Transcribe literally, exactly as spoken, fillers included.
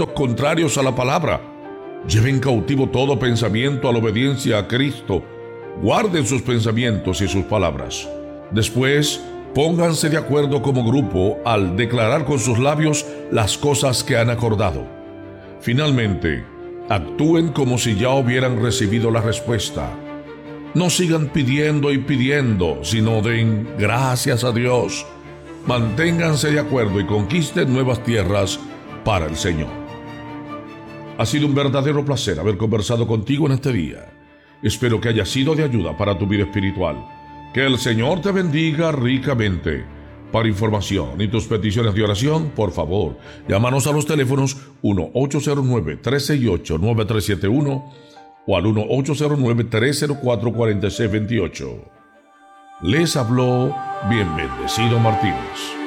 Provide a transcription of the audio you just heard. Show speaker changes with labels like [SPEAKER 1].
[SPEAKER 1] pensamientos contrarios a la palabra. Lleven cautivo todo pensamiento a la obediencia a Cristo. Guarden sus pensamientos y sus palabras. Después, pónganse de acuerdo como grupo al declarar con sus labios las cosas que han acordado. Finalmente, actúen como si ya hubieran recibido la respuesta. No sigan pidiendo y pidiendo, sino den gracias a Dios. Manténganse de acuerdo y conquisten nuevas tierras para el Señor. Ha sido un verdadero placer haber conversado contigo en este día. Espero que haya sido de ayuda para tu vida espiritual. Que el Señor te bendiga ricamente. Para información y tus peticiones de oración, por favor, llámanos a los teléfonos uno ocho cero nueve, tres seis ocho, nueve tres siete uno o al uno ocho cero nueve, tres cero cuatro, cuatro seis dos ocho. Les habló Bien Bendecido Martínez.